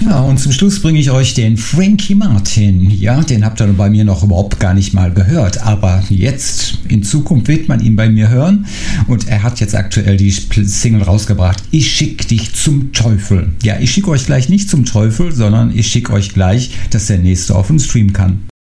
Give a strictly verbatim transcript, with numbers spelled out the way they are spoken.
Ja, und zum Schluss bringe ich euch den Frankie Martin. Ja, den habt ihr bei mir noch überhaupt gar nicht mal gehört. Aber jetzt, in Zukunft wird man ihn bei mir hören. Und er hat jetzt aktuell die Single rausgebracht. Ich schick dich zum Teufel. Ja, ich schicke euch gleich nicht zum Teufel, sondern ich schicke euch gleich, dass der nächste auf den Stream kann.